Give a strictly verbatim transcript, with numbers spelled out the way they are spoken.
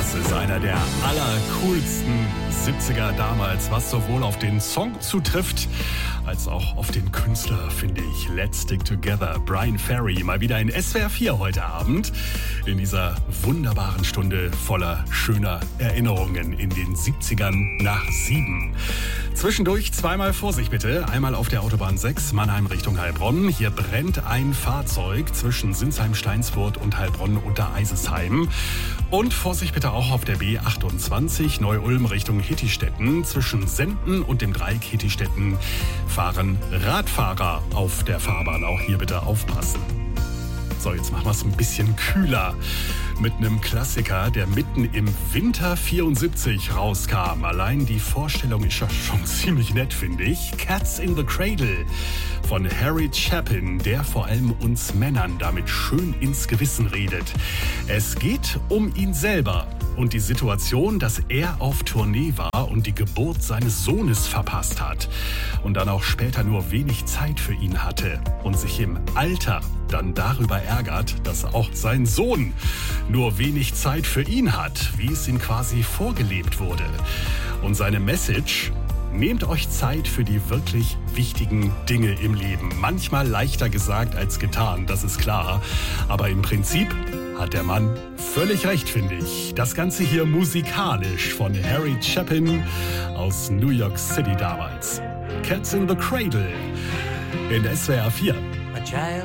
Das ist einer der allercoolsten siebziger damals, was sowohl auf den Song zutrifft, als auch auf den Künstler, finde ich. Let's Stick Together, Bryan Ferry, mal wieder in S W R vier heute Abend, in dieser wunderbaren Stunde voller schöner Erinnerungen in den siebzigern nach sieben. Zwischendurch zweimal Vorsicht bitte, einmal auf der Autobahn sechs, Mannheim Richtung Heilbronn. Hier brennt ein Fahrzeug zwischen Sinsheim-Steinsfurt und Heilbronn unter Eisesheim. Und Vorsicht bitte auch auf der B achtundzwanzig, Neu-Ulm Richtung Hittistetten. Zwischen Senden und dem Dreieck Hittistetten fahren Radfahrer auf der Fahrbahn. Auch hier bitte aufpassen. So, jetzt machen wir es ein bisschen kühler mit einem Klassiker, der mitten im Winter vierundsiebzig rauskam. Allein die Vorstellung ist ja schon ziemlich nett, finde ich. Cats in the Cradle von Harry Chapin, der vor allem uns Männern damit schön ins Gewissen redet. Es geht um ihn selber und die Situation, dass er auf Tournee war und die Geburt seines Sohnes verpasst hat und dann auch später nur wenig Zeit für ihn hatte und sich im Alter dann darüber ärgert, dass auch sein Sohn nur wenig Zeit für ihn hat, wie es ihm quasi vorgelebt wurde. Und seine Message: Nehmt euch Zeit für die wirklich wichtigen Dinge im Leben. Manchmal leichter gesagt als getan, das ist klar. Aber im Prinzip hat der Mann völlig recht, finde ich. Das Ganze hier musikalisch von Harry Chapin aus New York City damals. Cats in the Cradle in S W R vier. A child